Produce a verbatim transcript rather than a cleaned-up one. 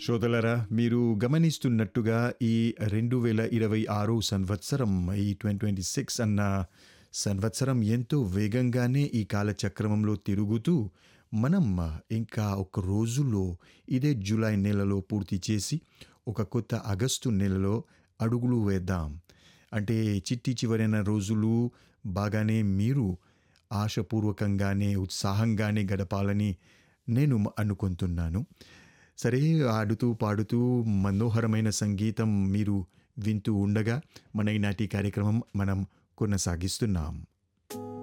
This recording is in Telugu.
శ్రోతలారా, మీరు గమనిస్తున్నట్టుగా ఈ రెండు వేల ఇరవై ఆరు సంవత్సరం, ఈ ట్వంటీ ట్వంటీ సిక్స్ అన్న సంవత్సరం ఎంతో వేగంగానే ఈ కాలచక్రమంలో తిరుగుతూ, మనం ఇంకా ఒక రోజులో ఇదే జూలై నెలలో పూర్తి చేసి, ఒక కొత్త ఆగస్టు నెలలో అడుగులు వేద్దాం. అంటే చిట్టి చివరైన రోజులు బాగానే మీరు ఆశాపూర్వకంగానే, ఉత్సాహంగానే గడపాలని నేను అనుకుంటున్నాను. సరే, ఆడుతూ పాడుతూ మనోహరమైన సంగీతం మీరు వింటూ ఉండగా మన ఈనాటి కార్యక్రమం మనం కొనసాగిస్తున్నాం.